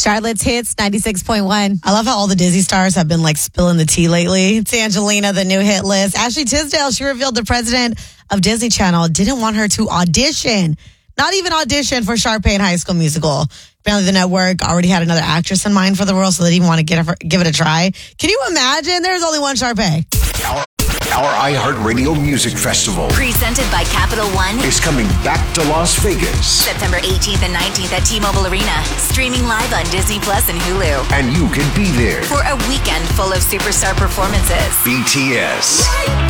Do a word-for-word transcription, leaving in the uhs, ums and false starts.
Charlotte's Hits, ninety-six point one. I love how all the Disney stars have been like spilling the tea lately. It's Angelina, the new hit list. Ashley Tisdale, she revealed the president of Disney Channel didn't want her to audition. Not even audition for Sharpay in High School Musical. Apparently the network already had another actress in mind for the role, so they didn't want to get her, give it a try. Can you imagine? There's only one Sharpay. Our, our iHeartRadio Music Festival, presented by Capital One, is coming back to Las Vegas. September eighteenth and nineteenth at T-Mobile Arena. Streaming live on Disney Plus and Hulu. And you can be there For a weekend full of superstar performances. B T S.